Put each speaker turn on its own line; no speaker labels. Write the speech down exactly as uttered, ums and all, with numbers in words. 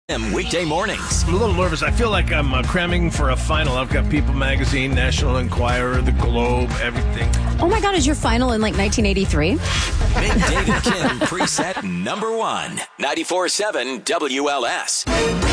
Weekday mornings.
I'm a little nervous. I feel like I'm uh, cramming for a final. I've got People Magazine, National Enquirer, The Globe, everything.
Oh my God, is your final in like nineteen eighty-three?
Big Dave and Kim preset number one. ninety-four point seven W L S.